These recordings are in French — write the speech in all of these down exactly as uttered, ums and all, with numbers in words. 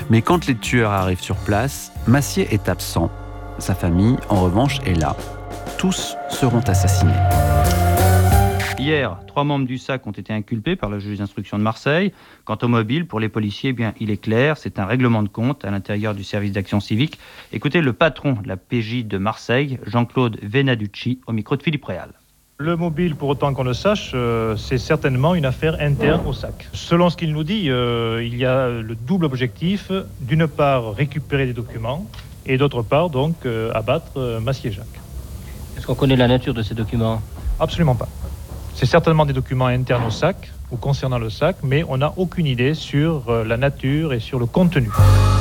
Mais quand les tueurs arrivent sur place, Massier est absent. Sa famille, en revanche, est là. Tous seront assassinés. Hier, trois membres du S A C ont été inculpés par le juge d'instruction de Marseille. Quant au mobile, pour les policiers, eh bien, il est clair, c'est un règlement de compte à l'intérieur du service d'action civique. Écoutez le patron de la P J de Marseille, Jean-Claude Venaducci, au micro de Philippe Réal. Le mobile, pour autant qu'on le sache, euh, c'est certainement une affaire interne au S A C. Selon ce qu'il nous dit, euh, il y a le double objectif, d'une part récupérer des documents, et d'autre part donc euh, abattre euh, Massier-Jacques. Est-ce qu'on connaît la nature de ces documents ? Absolument pas. C'est certainement des documents internes au S A C ou concernant le S A C, mais on n'a aucune idée sur euh, la nature et sur le contenu.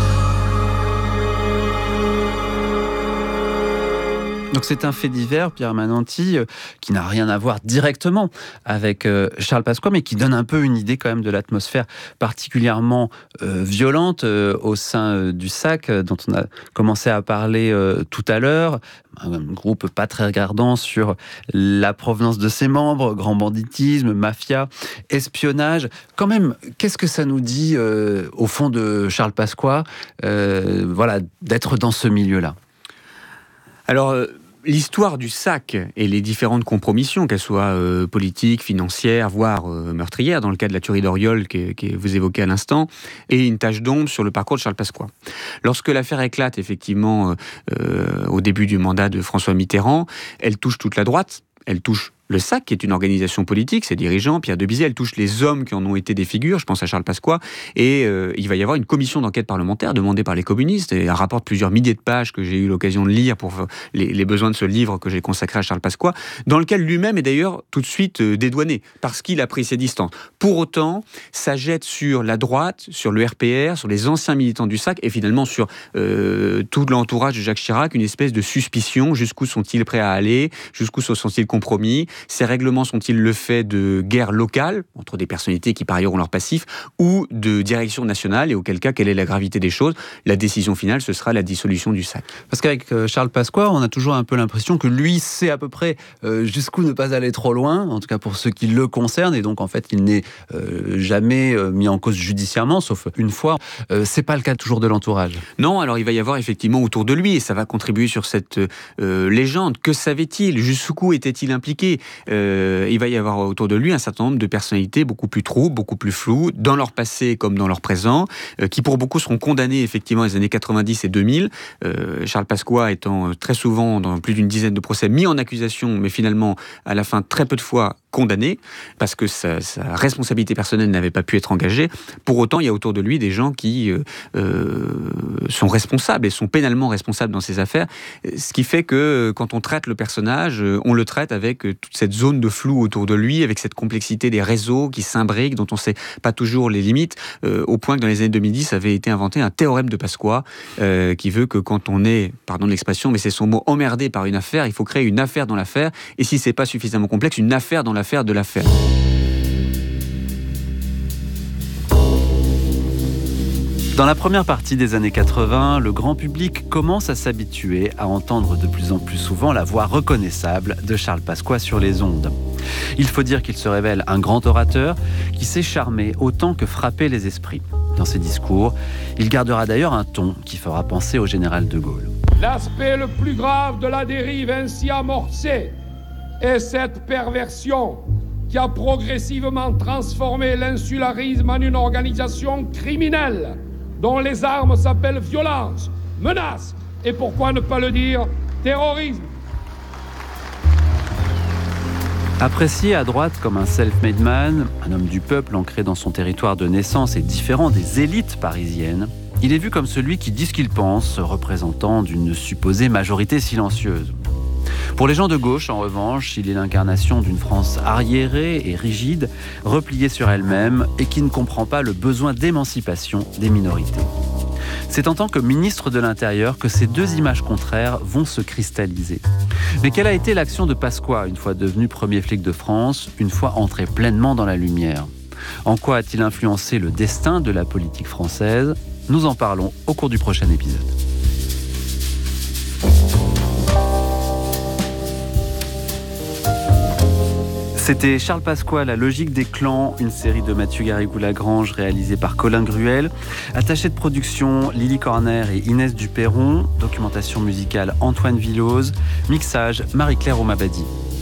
Donc c'est un fait divers, Pierre Mananti, euh, qui n'a rien à voir directement avec euh, Charles Pasqua, mais qui donne un peu une idée quand même de l'atmosphère particulièrement euh, violente euh, au sein euh, du S A C, euh, dont on a commencé à parler euh, tout à l'heure. Un groupe pas très regardant sur la provenance de ses membres, grand banditisme, mafia, espionnage. Quand même, qu'est-ce que ça nous dit euh, au fond de Charles Pasqua, euh, voilà, d'être dans ce milieu-là ? Alors, euh, l'histoire du S A C et les différentes compromissions, qu'elles soient euh, politiques, financières, voire euh, meurtrières, dans le cas de la tuerie d'Oriol que, que vous évoquez à l'instant, est une tache d'ombre sur le parcours de Charles Pasqua. Lorsque l'affaire éclate, effectivement, euh, au début du mandat de François Mitterrand, elle touche toute la droite, elle touche le S A C, qui est une organisation politique, ses dirigeants, Pierre de Bizet, elle touche les hommes qui en ont été des figures, je pense à Charles Pasqua, et euh, il va y avoir une commission d'enquête parlementaire demandée par les communistes, et un rapport de plusieurs milliers de pages que j'ai eu l'occasion de lire pour les, les besoins de ce livre que j'ai consacré à Charles Pasqua, dans lequel lui-même est d'ailleurs tout de suite euh, dédouané, parce qu'il a pris ses distances. Pour autant, ça jette sur la droite, sur le R P R, sur les anciens militants du S A C, et finalement sur euh, tout l'entourage de Jacques Chirac, une espèce de suspicion, jusqu'où sont-ils prêts à aller, jusqu'où sont-ils compromis. Ces règlements sont-ils le fait de guerres locales, entre des personnalités qui par ailleurs ont leur passif, ou de direction nationale, et auquel cas, quelle est la gravité des choses ? La décision finale, ce sera la dissolution du S A C. Parce qu'avec Charles Pasqua, on a toujours un peu l'impression que lui sait à peu près euh, jusqu'où ne pas aller trop loin, en tout cas pour ceux qui le concernent, et donc en fait il n'est euh, jamais euh, mis en cause judiciairement, sauf une fois. Euh, c'est pas le cas toujours de l'entourage. Non, alors il va y avoir effectivement autour de lui, et ça va contribuer sur cette euh, légende. Que savait-il ? Jusqu'où était-il impliqué ? Euh, il va y avoir autour de lui un certain nombre de personnalités beaucoup plus troubles, beaucoup plus floues, dans leur passé comme dans leur présent, euh, qui pour beaucoup seront condamnés effectivement dans les années quatre-vingt-dix et deux mille. Euh, Charles Pasqua étant très souvent dans plus d'une dizaine de procès mis en accusation, mais finalement à la fin très peu de fois condamné, parce que sa, sa responsabilité personnelle n'avait pas pu être engagée. Pour autant, il y a autour de lui des gens qui euh, euh, sont responsables et sont pénalement responsables dans ces affaires, ce qui fait que quand on traite le personnage, on le traite avec toute cette zone de flou autour de lui, avec cette complexité des réseaux qui s'imbriquent, dont on ne sait pas toujours les limites, euh, au point que dans les années deux mille dix avait été inventé un théorème de Pasqua, euh, qui veut que quand on est, pardon de l'expression, mais c'est son mot, emmerdé par une affaire, il faut créer une affaire dans l'affaire, et si c'est pas suffisamment complexe, une affaire dans l'affaire de l'affaire. Dans la première partie des années quatre-vingts, le grand public commence à s'habituer à entendre de plus en plus souvent la voix reconnaissable de Charles Pasqua sur les ondes. Il faut dire qu'il se révèle un grand orateur qui sait charmer autant que frapper les esprits. Dans ses discours, il gardera d'ailleurs un ton qui fera penser au général de Gaulle. L'aspect le plus grave de la dérive ainsi amorcée est cette perversion qui a progressivement transformé l'insularisme en une organisation criminelle dont les armes s'appellent violence, menace et, pourquoi ne pas le dire, terrorisme. Apprécié à droite comme un self-made man, un homme du peuple ancré dans son territoire de naissance et différent des élites parisiennes, il est vu comme celui qui dit ce qu'il pense, représentant d'une supposée majorité silencieuse. Pour les gens de gauche, en revanche, il est l'incarnation d'une France arriérée et rigide, repliée sur elle-même et qui ne comprend pas le besoin d'émancipation des minorités. C'est en tant que ministre de l'Intérieur que ces deux images contraires vont se cristalliser. Mais quelle a été l'action de Pasqua, une fois devenu premier flic de France, une fois entré pleinement dans la lumière ? En quoi a-t-il influencé le destin de la politique française ? Nous en parlons au cours du prochain épisode. C'était Charles Pasqua, La logique des clans, une série de Mathieu Garrigou-Lagrange réalisée par Colin Gruel. Attaché de production, Lily Corner et Inès Duperron. Documentation musicale, Antoine Villose. Mixage, Marie-Claire Omabadi.